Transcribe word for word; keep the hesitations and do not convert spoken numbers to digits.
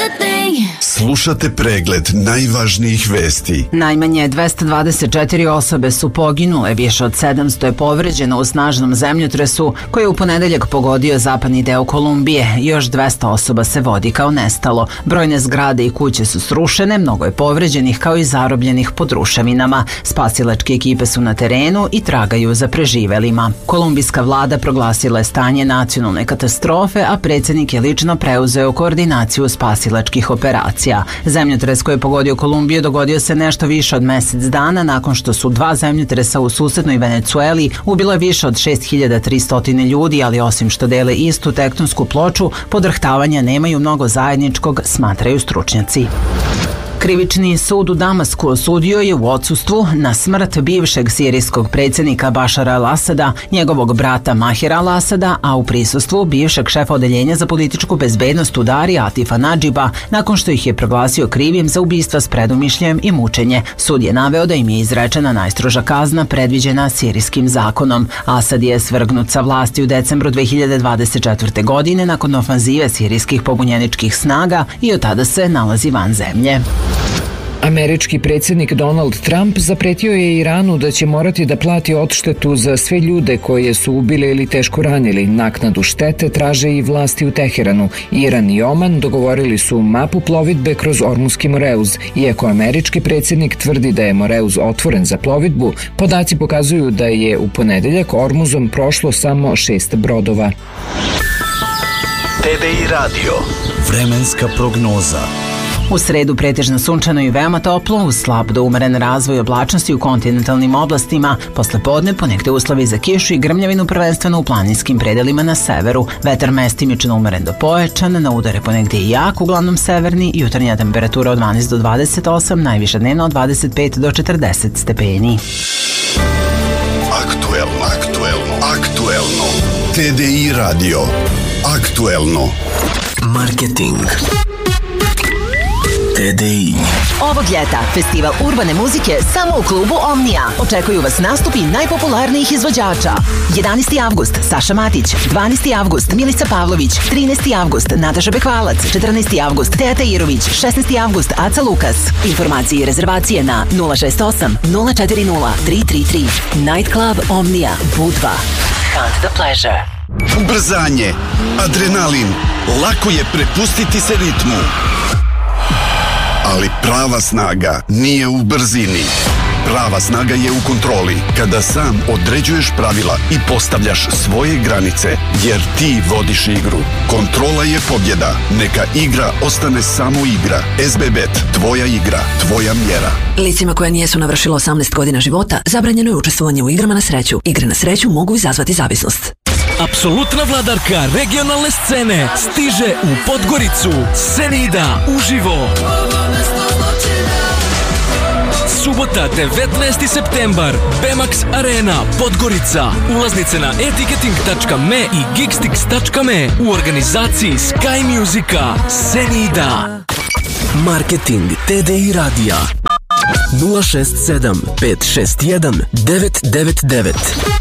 Slušate pregled najvažnijih vesti. Najmanje dvesta dvadeset četiri osobe su poginule, više od sedamsto je povređeno u snažnom zemljotresu koji je u ponedeljak pogodio zapadni deo Kolumbije. Još dvesta osoba se vodi kao nestalo. Brojne zgrade i kuće su srušene, mnogo je povređenih kao i zarobljenih pod ruševinama. Spasilačke ekipe su na terenu i tragaju za preživelima. Kolumbijska vlada proglasila je stanje nacionalne katastrofe, a predsjednik je lično preuzeo koordinaciju spasilačkih operacija. Zemljotres koji je pogodio Kolumbiju dogodio se nešto više od mesec dana nakon što su dva zemljotresa u susednoj Venecueli ubile više od šest hiljada tristo ljudi, ali osim što dele istu tektonsku ploču, podrhtavanja nemaju mnogo zajedničkog, smatraju stručnjaci. Krivični sud u Damasku osudio je u odsustvu na smrt bivšeg sirijskog predsjednika Bašara al-Asada, njegovog brata Mahira al-Asada, a u prisustvu bivšeg šefa odeljenja za političku bezbednost u Dari Atifa Nadžiba, nakon što ih je proglasio krivim za ubistva s predumišljem i mučenje. Sud je naveo da im je izrečena najstroža kazna predviđena sirijskim zakonom. Asad je svrgnut sa vlasti u decembru dve hiljade dvadeset četvrte. godine nakon ofanzive sirijskih pobunjeničkih snaga i od tada se nalazi van zemlje. Američki predsjednik Donald Trump zapretio je Iranu da će morati da plati odštetu za sve ljude koje su ubili ili teško ranili. Naknadu štete traže i vlasti u Teheranu. Iran i Oman dogovorili su mapu plovidbe kroz Ormuski Moreuz. Iako američki predsjednik tvrdi da je Moreuz otvoren za plovidbu, podaci pokazuju da je u ponedeljak Ormuzom prošlo samo šest brodova. T D I Radio. Vremenska prognoza. U sredu pretežno sunčano i veoma toplo, uz slab do umeren razvoj oblačnosti u kontinentalnim oblastima. Posle podne ponegde uslovi za kišu i grmljavinu, prvenstveno u planinskim predelima na severu. Vetar mestimično umeren do pojačan, na udare ponegde i jak, uglavnom severni, jutarnja temperatura od dvanaest do dvadeset osam, najviša dnevna od dvadeset pet do četrdeset stepeni. Aktuelno, aktuelno, aktuelno. T D I Radio. Aktuelno. Marketing. T D I. Ovog ljeta festival urbane muzike samo u klubu Omnija. Očekuju vas nastupi najpopularnijih izvođača. jedanaesti avgust Saša Matić, dvanaesti avgust Milica Pavlović, trinaesti avgust Nataša Bekvalac, četrnaesti avgust Teja Tajirović, šesnaesti avgust Aca Lukas. Informacije i rezervacije na nula šest osam nula četiri nula tri tri tri. Night Club Omnija, Budva. Hunt the pleasure. Ubrzanje, adrenalin, lako je prepustiti se ritmu. Ali prava snaga nije u brzini. Prava snaga je u kontroli, kada sam određuješ pravila i postavljaš svoje granice, jer ti vodiš igru. Kontrola je pobjeda. Neka igra ostane samo igra. S B Bet, tvoja igra, tvoja mjera. Licima koja nijesu navršila osamnaest godina života zabranjeno je učestvovanje u igrama na sreću. Igre na sreću mogu izazvati zavisnost. Apsolutna vladarka regionalne scene stiže u Podgoricu. Senida uživo. Subota devetnaesti septembar, Bemax Arena, Podgorica. Ulaznice na etiketing tačka me i geekstix tačka me u organizaciji Sky Musica. Senida. Marketing T D I radija nula šest sedam pet šest jedan devet devet devet.